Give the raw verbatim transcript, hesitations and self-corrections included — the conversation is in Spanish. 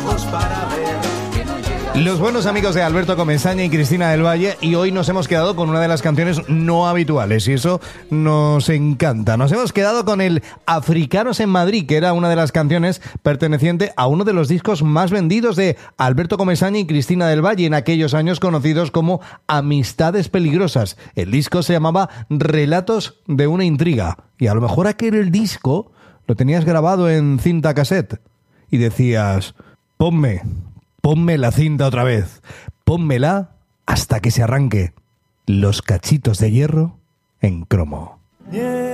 ojos para ver. Los buenos amigos de Alberto Comesaña y Cristina del Valle, y hoy nos hemos quedado con una de las canciones no habituales y eso nos encanta. Nos hemos quedado con el Africanos en Madrid, que era una de las canciones perteneciente a uno de los discos más vendidos de Alberto Comesaña y Cristina del Valle en aquellos años conocidos como Amistades Peligrosas. El disco se llamaba Relatos de una intriga y a lo mejor aquel el disco lo tenías grabado en cinta cassette y decías, ponme... Ponme la cinta otra vez. Pónmela hasta que se arranque. Los cachitos de hierro en cromo.